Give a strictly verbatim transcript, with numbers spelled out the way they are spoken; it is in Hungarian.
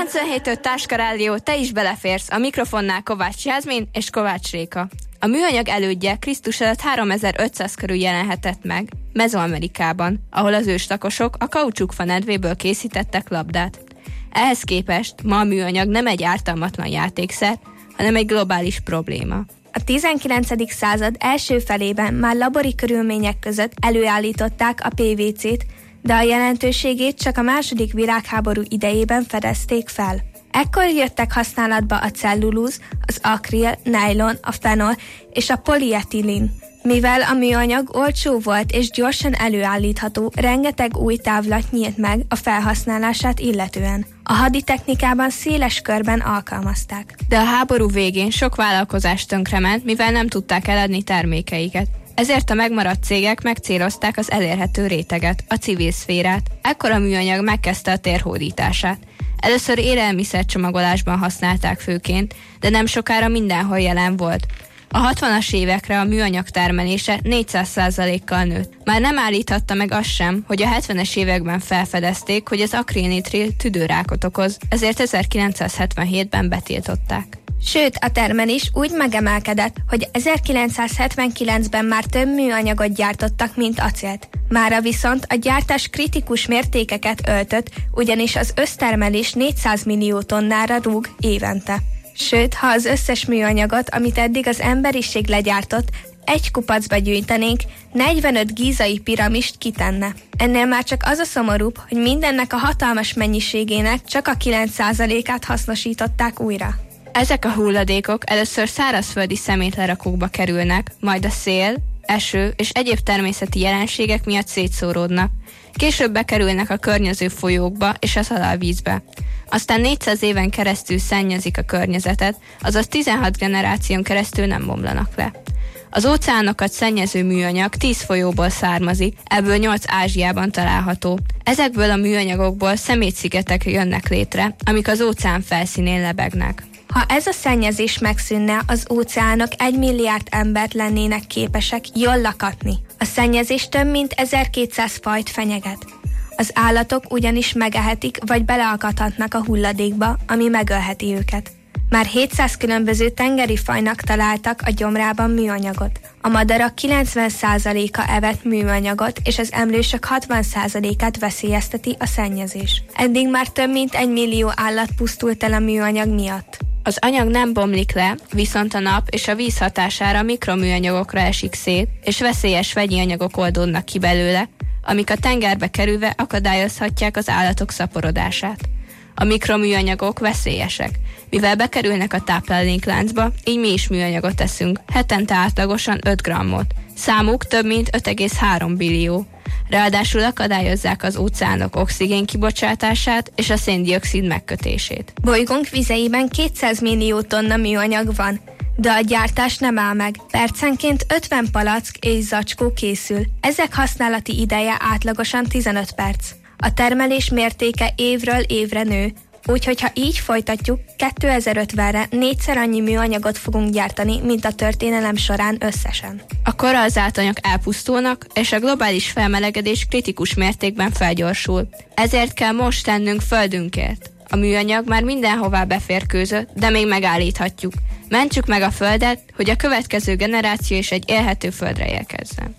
nyolcvanhét Táska Rádió, te is beleférsz, a mikrofonnál Kovács Jászmin és Kovács Réka. A műanyag elődje Krisztus előtt háromezer-ötszáz körül jelenhetett meg Mezoamerikában, ahol az őslakosok a kaucsukfa nedvéből készítettek labdát. Ehhez képest ma a műanyag nem egy ártalmatlan játékszer, hanem egy globális probléma. A tizenkilencedik század első felében már labori körülmények között előállították a pé vé cét, de a jelentőségét csak a második világháború idejében fedezték fel. Ekkor jöttek használatba a cellulóz, az akril, nylon, a fenol és a polietilin. Mivel a műanyag olcsó volt és gyorsan előállítható, rengeteg új távlat nyílt meg a felhasználását illetően. A haditechnikában széles körben alkalmazták. De a háború végén sok vállalkozás tönkrement, mivel nem tudták eladni termékeiket. Ezért a megmaradt cégek megcélozták az elérhető réteget, a civil szférát. Ekkor a műanyag megkezdte a térhódítását. Először élelmiszercsomagolásban használták főként, de nem sokára mindenhol jelen volt. A hatvanas évekre a műanyag termelése négyszáz százalékkal nőtt. Már nem állíthatta meg azt sem, hogy a hetvenes években felfedezték, hogy az akrilnitril tüdőrákot okoz, ezért ezerkilencszázhetvenhétben betiltották. Sőt, a termelés úgy megemelkedett, hogy ezerkilencszázhetvenkilencben már több műanyagot gyártottak, mint acélt. Mára viszont a gyártás kritikus mértékeket öltött, ugyanis az össztermelés négyszáz millió tonnára rúg évente. Sőt, ha az összes műanyagot, amit eddig az emberiség legyártott, egy kupacba gyűjtenénk, negyvenöt gízai piramist kitenne. Ennél már csak az a szomorúbb, hogy mindennek a hatalmas mennyiségének csak a kilenc százalékát hasznosították újra. Ezek a hulladékok először szárazföldi szemétlerakókba kerülnek, majd a szél, eső és egyéb természeti jelenségek miatt szétszóródnak. Később bekerülnek a környező folyókba és a talajvízbe. Aztán négyszáz éven keresztül szennyezik a környezetet, azaz tizenhat generáción keresztül nem bomlanak le. Az óceánokat szennyező műanyag tíz folyóból származik, ebből nyolc Ázsiában található. Ezekből a műanyagokból szemétszigetek jönnek létre, amik az óceán felszínén lebegnek. Ha ez a szennyezés megszűnne, az óceánok egy milliárd embert lennének képesek jól lakatni. A szennyezés több mint ezerkétszáz fajt fenyeget. Az állatok ugyanis megehetik vagy beleakadhatnak a hulladékba, ami megölheti őket. Már hétszáz különböző tengeri fajnak találtak a gyomrában műanyagot. A madarak kilencven százaléka evett műanyagot, és az emlősök hatvan százalékát veszélyezteti a szennyezés. Eddig már több mint egy millió állat pusztult el a műanyag miatt. Az anyag nem bomlik le, viszont a nap és a víz hatására mikroműanyagokra esik szét, és veszélyes vegyi anyagok oldódnak ki belőle, amik a tengerbe kerülve akadályozhatják az állatok szaporodását. A mikroműanyagok veszélyesek, mivel bekerülnek a táplálékláncba, így mi is műanyagot eszünk, hetente átlagosan öt grammot. Számuk több mint öt egész három billió. Ráadásul akadályozzák az óceánok oxigén kibocsátását és a széndioxid megkötését. Bolygónk vizeiben kétszáz millió tonna műanyag van, de a gyártás nem áll meg. Percenként ötven palack és zacskó készül. Ezek használati ideje átlagosan tizenöt perc. A termelés mértéke évről évre nő, úgyhogy ha így folytatjuk, kétezer-ötvenre négyszer annyi műanyagot fogunk gyártani, mint a történelem során összesen. Akkor az állatanyag elpusztulnak, és a globális felmelegedés kritikus mértékben felgyorsul. Ezért kell most tennünk földünkért. A műanyag már mindenhová beférkőzött, de még megállíthatjuk. Mentsük meg a földet, hogy a következő generáció is egy élhető földre érkezzen.